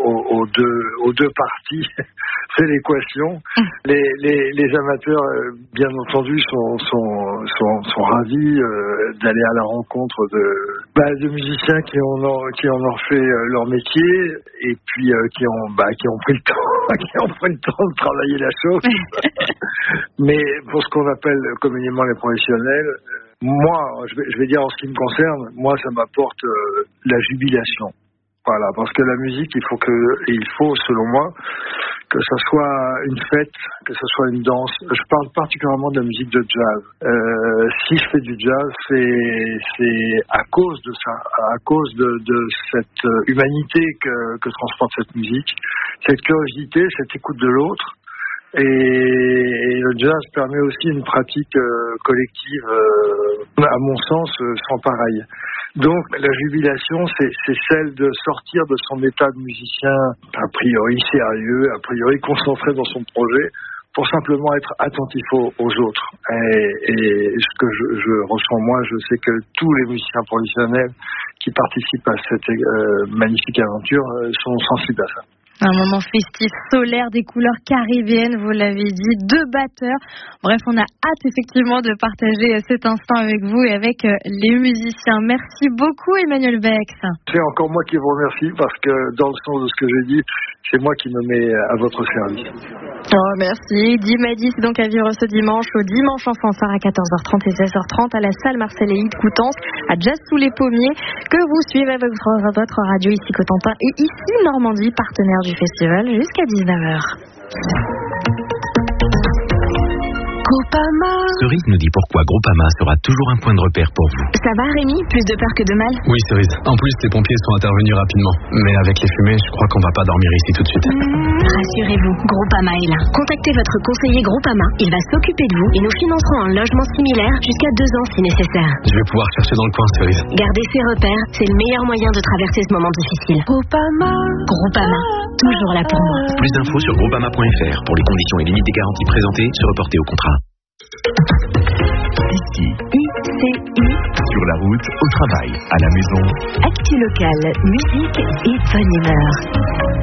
aux deux parties. C'est l'équation. Les amateurs, bien entendu, sont ravis d'aller à la rencontre de musiciens qui en ont fait leur métier et puis qui ont pris le temps de travailler la chose. Mais pour ce qu'on appelle communément les professionnels, moi, je vais dire en ce qui me concerne, moi ça m'apporte la jubilation. Voilà, parce que la musique, il faut selon moi que ça soit une fête, que ça soit une danse. Je parle particulièrement de la musique de jazz. Si je fais du jazz, c'est à cause de ça, à cause de cette humanité que transporte cette musique, cette curiosité, cette écoute de l'autre. Et le jazz permet aussi une pratique collective, à mon sens, sans pareil. Donc la jubilation, c'est celle de sortir de son état de musicien a priori sérieux, a priori concentré dans son projet, pour simplement être attentif aux autres. Et ce que je ressens moi, je sais que tous les musiciens professionnels qui participent à cette magnifique aventure sont sensibles à ça. Un moment festif, solaire, des couleurs caribéennes, vous l'avez dit, 2 batteurs. Bref, on a hâte effectivement de partager cet instant avec vous et avec les musiciens. Merci beaucoup Emmanuel Bex. C'est encore moi qui vous remercie parce que dans le sens de ce que j'ai dit, c'est moi qui me mets à votre service. Oh, merci. Dimadis, c'est donc à vivre ce dimanche, au dimanche en fanfare à 14h30 et 16h30 à la salle Marseille-Héide Coutances, à Jazz sous les pommiers, que vous suivez avec votre radio ici Cotentin et ici Normandie, partenaire du festival jusqu'à 19h. Groupama. Cerise nous dit pourquoi Groupama sera toujours un point de repère pour vous. Ça va Rémi? Plus de peur que de mal? Oui Cerise, en plus les pompiers sont intervenus rapidement. Mais avec les fumées, je crois qu'on va pas dormir ici tout de suite. Rassurez-vous, Groupama est là. Contactez votre conseiller Groupama, il va s'occuper de vous et nous financerons un logement similaire jusqu'à 2 ans si nécessaire. Je vais pouvoir chercher dans le coin Cerise. Gardez ces repères, c'est le meilleur moyen de traverser ce moment difficile. Groupama, toujours là pour moi. Plus d'infos sur groupama.fr. Pour les conditions et limites des garanties présentées, se reporter au contrat. Ici, ICI, sur la route, au travail, à la maison. Actu local, musique et bonne humeur.